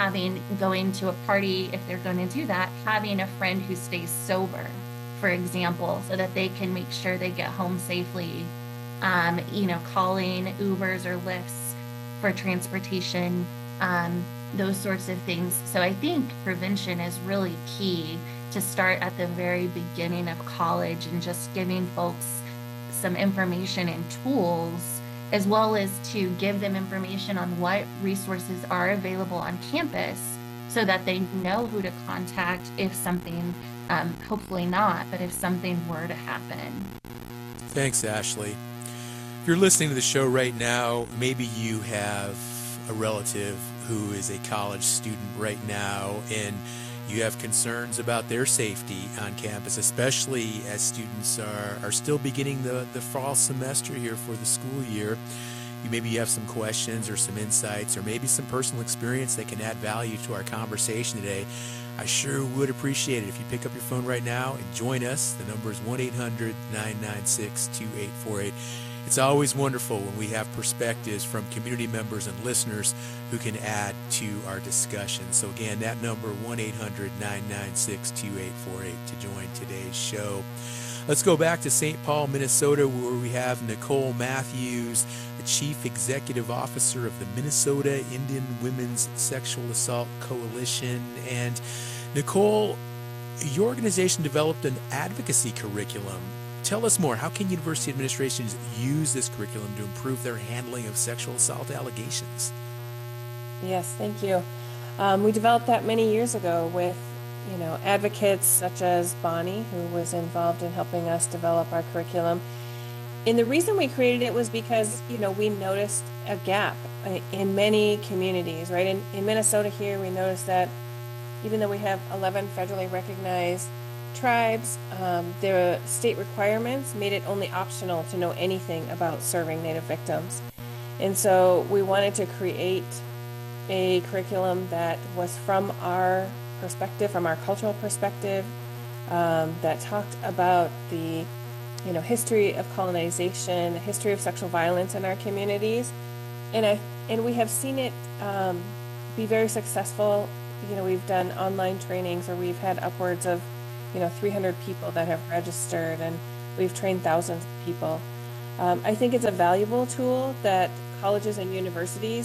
going to a party, if they're going to do that, having a friend who stays sober, for example, so that they can make sure they get home safely. Calling Ubers or Lyfts for transportation, those sorts of things. So I think prevention is really key to start at the very beginning of college and just giving folks some information and tools, as well as to give them information on what resources are available on campus so that they know who to contact if something, hopefully not, but if something were to happen. Thanks, Ashley. If you're listening to the show right now, maybe you have a relative who is a college student right now and you have concerns about their safety on campus, especially as students are still beginning the fall semester here for the school year. Maybe you have some questions or some insights or maybe some personal experience that can add value to our conversation today. I sure would appreciate it if you pick up your phone right now and join us. The number is 1-800-996-2848. It's always wonderful when we have perspectives from community members and listeners who can add to our discussion. So again, that number, 1-800-996-2848 to join today's show. Let's go back to St. Paul, Minnesota, where we have Nicole Matthews, the Chief Executive Officer of the Minnesota Indian Women's Sexual Assault Coalition. And Nicole, your organization developed an advocacy curriculum. Tell us more. How can university administrations use this curriculum to improve their handling of sexual assault allegations? Yes, thank you. We developed that many years ago with advocates such as Bonnie, who was involved in helping us develop our curriculum. And the reason we created it was because, we noticed a gap in many communities, right? In Minnesota here, we noticed that even though we have 11 federally recognized tribes, the state requirements made it only optional to know anything about serving Native victims. And so we wanted to create a curriculum that was from our perspective, from our cultural perspective, that talked about the history of colonization, the history of sexual violence in our communities, and we have seen it be very successful. We've done online trainings where we've had upwards of 300 people that have registered, and we've trained thousands of people. I think it's a valuable tool that colleges and universities